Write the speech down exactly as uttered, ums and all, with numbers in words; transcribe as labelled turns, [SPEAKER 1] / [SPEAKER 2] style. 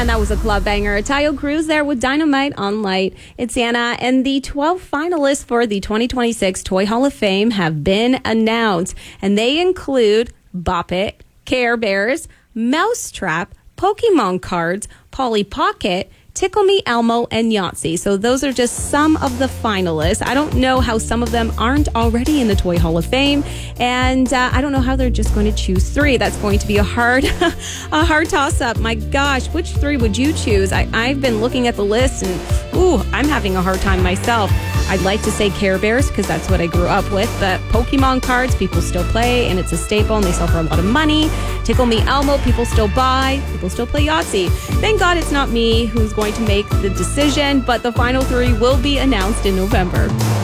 [SPEAKER 1] Man, that was a club banger. Tayo Cruz there with Dynamite on Light. It's Anna, and the twelve finalists for the twenty twenty-six Toy Hall of Fame have been announced, and they include Bop It, Care Bears, Mousetrap, Pokemon cards, Polly Pocket, Tickle Me Elmo, and Yahtzee. So those are just some of the finalists. I don't know how some of them aren't already in the Toy Hall of Fame, and uh, I don't know how they're just going to choose three. That's going to be a hard, a hard toss-up. My gosh, which three would you choose? I, I've been looking at the list, and ooh, I'm having a hard time myself. I'd like to say Care Bears because that's what I grew up with, but Pokemon cards, people still play, and it's a staple, and they sell for a lot of money. Tickle Me Elmo, people still buy, people still play Yahtzee. Thank God it's not me who's going to make the decision, but the final three will be announced in November.